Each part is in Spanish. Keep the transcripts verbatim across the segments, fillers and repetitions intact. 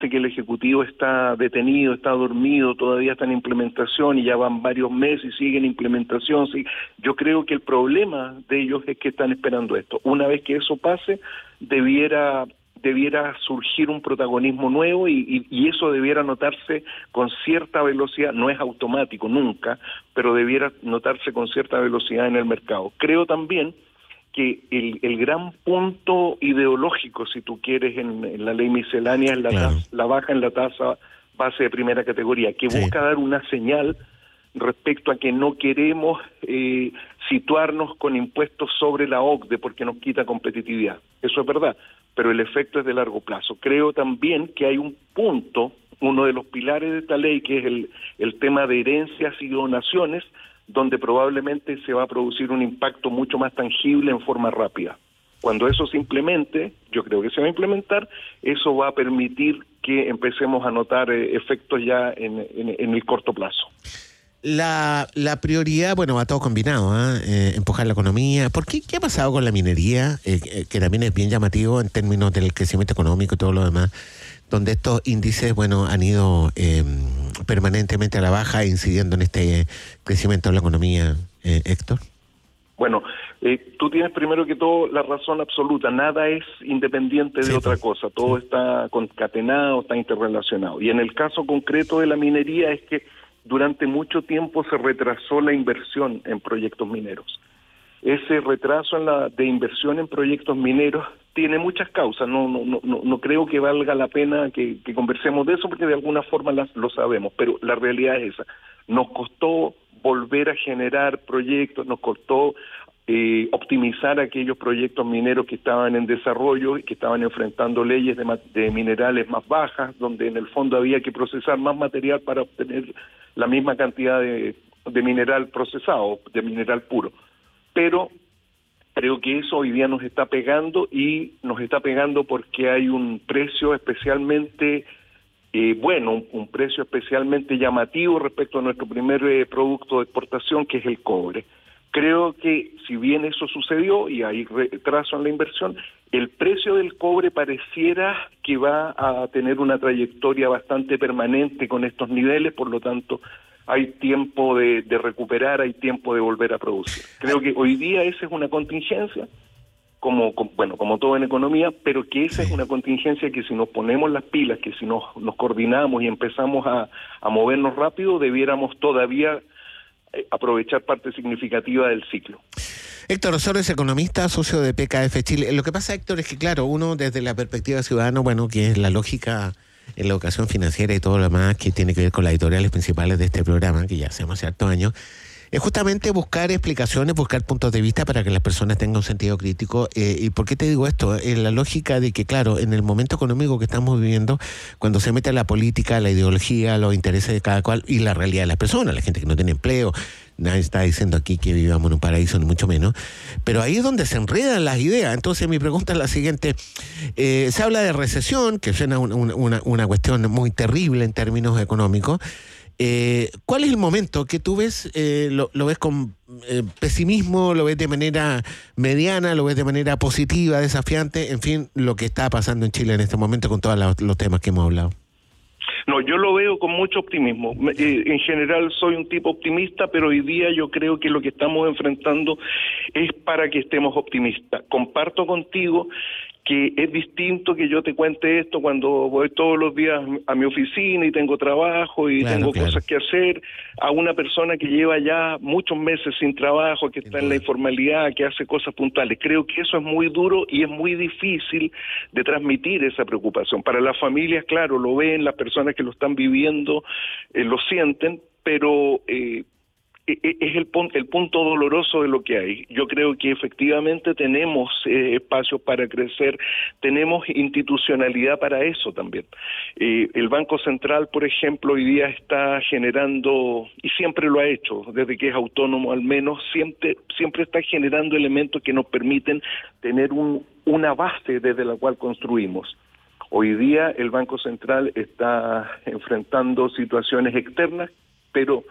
que el Ejecutivo está detenido, está dormido, todavía está en implementación y ya van varios meses y sigue en implementación. Sí. Yo creo que el problema de ellos es que están esperando esto. Una vez que eso pase, debiera debiera surgir un protagonismo nuevo y, y, y eso debiera notarse con cierta velocidad, no es automático nunca, pero debiera notarse con cierta velocidad en el mercado. Creo también que el, el gran punto ideológico, si tú quieres, en, en la ley miscelánea es la, Claro. tasa, la baja en la tasa base de primera categoría, que Sí. busca dar una señal respecto a que no queremos eh, situarnos con impuestos sobre la O C D E porque nos quita competitividad. Eso es verdad, pero el efecto es de largo plazo. Creo también que hay un punto, uno de los pilares de esta ley, que es el, el tema de herencias y donaciones, donde probablemente se va a producir un impacto mucho más tangible en forma rápida. Cuando eso se implemente, yo creo que se va a implementar, eso va a permitir que empecemos a notar eh, efectos ya en, en, en el corto plazo. La, la prioridad, bueno, va todo combinado, ¿eh? Eh, empujar la economía. ¿Por qué? ¿Qué ha pasado con la minería? Eh, eh, que también es bien llamativo en términos del crecimiento económico y todo lo demás, donde estos índices, bueno, han ido eh, permanentemente a la baja, incidiendo en este crecimiento de la economía, eh, Héctor. Bueno, eh, tú tienes primero que todo la razón absoluta, nada es independiente de Sí, otra pues, cosa, todo sí. está concatenado, está interrelacionado. Y en el caso concreto de la minería es que durante mucho tiempo se retrasó la inversión en proyectos mineros. Ese retraso en la de inversión en proyectos mineros tiene muchas causas, no no no no, no creo que valga la pena que, que conversemos de eso porque de alguna forma las, lo sabemos, pero la realidad es esa. Nos costó volver a generar proyectos, nos costó eh, optimizar aquellos proyectos mineros que estaban en desarrollo y que estaban enfrentando leyes de, de minerales más bajas, donde en el fondo había que procesar más material para obtener la misma cantidad de, de mineral procesado, de mineral puro. Pero creo que eso hoy día nos está pegando y nos está pegando porque hay un precio especialmente eh, bueno, un, un precio especialmente llamativo respecto a nuestro primer eh, producto de exportación, que es el cobre. Creo que si bien eso sucedió y hay retraso en la inversión, el precio del cobre pareciera que va a tener una trayectoria bastante permanente con estos niveles, por lo tanto hay tiempo de, de recuperar, hay tiempo de volver a producir. Creo que hoy día esa es una contingencia, como, como bueno, como todo en economía, pero que esa Sí. es una contingencia que si nos ponemos las pilas, que si nos, nos coordinamos y empezamos a, a movernos rápido, debiéramos todavía aprovechar parte significativa del ciclo. Héctor Osorio es economista, socio de P K F Chile. Lo que pasa, Héctor, es que claro, uno desde la perspectiva ciudadana, bueno, que es la lógica en la educación financiera y todo lo demás que tiene que ver con las editoriales principales de este programa, que ya hacemos hace hartos años, es justamente buscar explicaciones, buscar puntos de vista para que las personas tengan un sentido crítico. Eh, ¿Y por qué te digo esto? En la lógica de que, claro, en el momento económico que estamos viviendo, cuando se mete la política, la ideología, los intereses de cada cual y la realidad de las personas, la gente que no tiene empleo, nadie está diciendo aquí que vivamos en un paraíso, ni mucho menos, pero ahí es donde se enredan las ideas. Entonces mi pregunta es la siguiente: eh, se habla de recesión, que suena una, una, una cuestión muy terrible en términos económicos. Eh, ¿Cuál es el momento que tú ves? Eh, lo, ¿Lo ves con eh, pesimismo? ¿Lo ves de manera mediana? ¿Lo ves de manera positiva, desafiante? En fin, lo que está pasando en Chile en este momento con todos los, los temas que hemos hablado. No, yo lo veo con mucho optimismo. Eh, en general soy un tipo optimista, pero hoy día yo creo que lo que estamos enfrentando es para que estemos optimistas. Comparto contigo que es distinto que yo te cuente esto cuando voy todos los días a mi oficina y tengo trabajo y Claro, tengo claro. cosas que hacer, a una persona que lleva ya muchos meses sin trabajo, que está en la informalidad, que hace cosas puntuales. Creo que eso es muy duro y es muy difícil de transmitir esa preocupación. Para las familias, claro, lo ven, las personas que lo están viviendo eh, lo sienten, pero eh, es el, el punto doloroso de lo que hay. Yo creo que efectivamente tenemos eh, espacios para crecer, tenemos institucionalidad para eso también. Eh, el Banco Central, por ejemplo, hoy día está generando, y siempre lo ha hecho, desde que es autónomo al menos, siempre, siempre está generando elementos que nos permiten tener un, una base desde la cual construimos. Hoy día el Banco Central está enfrentando situaciones externas, pero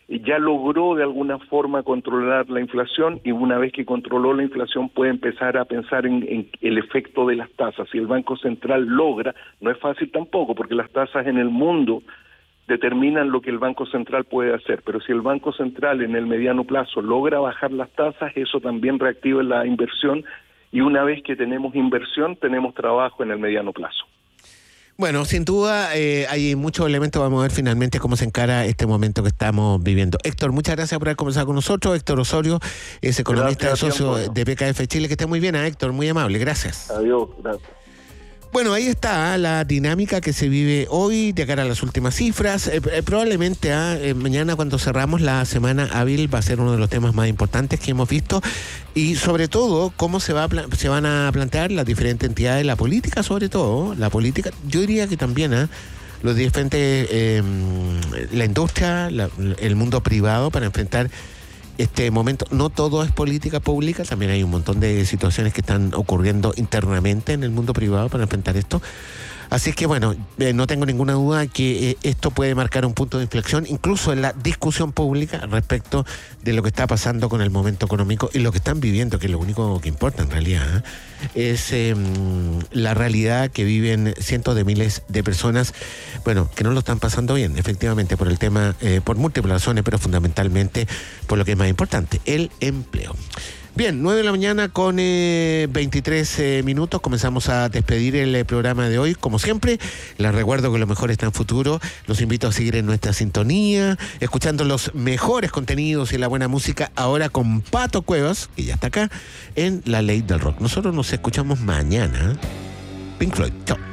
ya logró de alguna forma controlar la inflación, y una vez que controló la inflación puede empezar a pensar en, en el efecto de las tasas. Si el Banco Central logra, no es fácil tampoco, porque las tasas en el mundo determinan lo que el Banco Central puede hacer, pero si el Banco Central en el mediano plazo logra bajar las tasas, eso también reactiva la inversión, y una vez que tenemos inversión, tenemos trabajo en el mediano plazo. Bueno, sin duda eh, hay muchos elementos. Vamos a ver finalmente cómo se encara este momento que estamos viviendo. Héctor, muchas gracias por haber conversado con nosotros. Héctor Osorio es economista, gracias, socio tiempo, de P K F Chile. Que esté muy bien, a Héctor, muy amable. Gracias. Adiós, gracias. Bueno, ahí está la dinámica que se vive hoy de cara a las últimas cifras. Eh, eh, probablemente eh, mañana, cuando cerramos la semana hábil, va a ser uno de los temas más importantes que hemos visto, y sobre todo cómo se va a se van a plantear las diferentes entidades, la política, sobre todo la política, yo diría que también ¿eh? los diferentes eh, la industria, la, el mundo privado, para enfrentar este momento. No todo es política pública, también hay un montón de situaciones que están ocurriendo internamente en el mundo privado para enfrentar esto. Así es que bueno, eh, no tengo ninguna duda que eh, esto puede marcar un punto de inflexión, incluso en la discusión pública respecto de lo que está pasando con el momento económico y lo que están viviendo, que es lo único que importa en realidad, ¿eh? es eh, la realidad que viven cientos de miles de personas, bueno, que no lo están pasando bien, efectivamente, por el tema, eh, por múltiples razones, pero fundamentalmente por lo que es más importante, el empleo. Bien, nueve de la mañana con eh, veintitrés eh, minutos. Comenzamos a despedir el eh, programa de hoy. Como siempre, les recuerdo que lo mejor está en futuro. Los invito a seguir en nuestra sintonía, escuchando los mejores contenidos y la buena música, ahora con Pato Cuevas, que ya está acá, en La Ley del Rock. Nosotros nos escuchamos mañana. Pink Floyd. Chao.